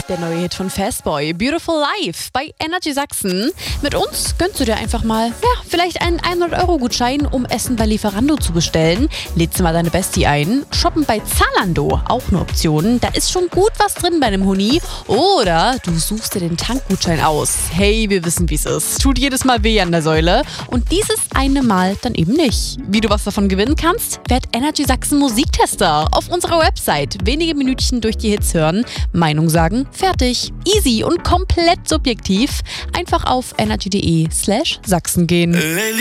Der neue Hit von Fastboy, Beautiful Life bei Energy Sachsen. Mit uns gönnst du dir einfach mal, vielleicht einen 100-Euro-Gutschein, um Essen bei Lieferando zu bestellen. Lädst du mal deine Bestie ein. Shoppen bei Zalando, auch eine Option. Da ist schon gut was drin bei einem Huni. Oder du suchst dir den Tankgutschein aus. Hey, wir wissen, wie es ist. Tut jedes Mal weh an der Säule. Und dieses eine Mal dann eben nicht. Wie du was davon gewinnen kannst? Werd Energy Sachsen Musiktester. Auf unserer Website. Wenige Minütchen durch die Hits hören. Meinung sagen, fertig. Easy und komplett subjektiv. Einfach auf energy.de/Sachsen gehen.